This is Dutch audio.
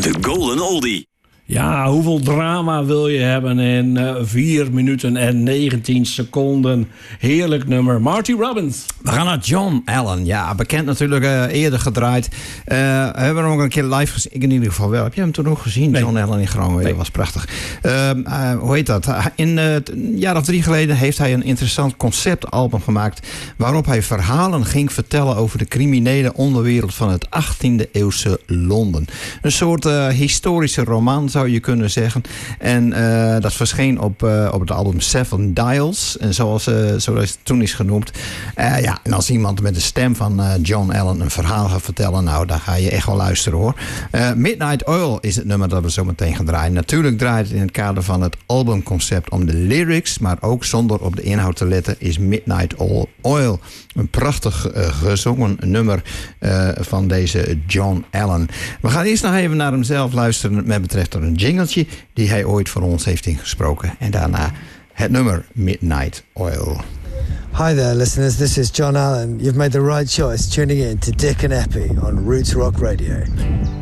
De Golden Oldie. Ja, hoeveel drama wil je hebben in 4 minuten en 19 seconden? Heerlijk nummer. Marty Robbins. We gaan naar John Allen. Ja, bekend natuurlijk, eerder gedraaid. We hebben hem ook een keer live gezien. Ik in ieder geval wel. Heb je hem toen ook gezien? Nee. John Allen in Groningen. Nee. Dat was prachtig. Hoe heet dat? Een jaar of 3 geleden heeft hij een interessant conceptalbum gemaakt, waarop hij verhalen ging vertellen over de criminele onderwereld van het 18e eeuwse Londen. Een soort historische roman, zou je kunnen zeggen. En dat verscheen op het album Seven Dials. En zoals het toen is genoemd. En als iemand met de stem van John Allen een verhaal gaat vertellen, nou, daar ga je echt wel luisteren, hoor. Midnight Oil is het nummer dat we zo meteen gaan draaien. Natuurlijk draait het in het kader van het albumconcept om de lyrics, maar ook zonder op de inhoud te letten is Midnight Oil een prachtig gezongen nummer van deze John Allen. We gaan eerst nog even naar hemzelf luisteren met betrekking tot een jingletje die hij ooit voor ons heeft ingesproken. En daarna het nummer Midnight Oil. Hi there, listeners. This is John Allen. You've made the right choice tuning in to Dick and Eppie on Roots Rock Radio.